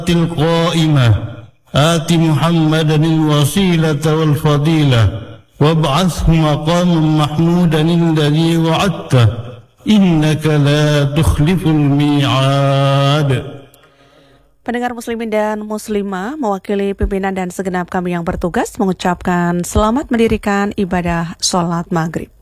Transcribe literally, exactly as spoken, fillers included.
القائمة آت محمدا الوسيلة والفضيلة وابعثه مقاما محمودا الذي وعدته إنك لا تخلف الميعاد. Pendengar muslimin dan muslimah, mewakili pimpinan dan segenap kami yang bertugas mengucapkan selamat mendirikan ibadah sholat maghrib.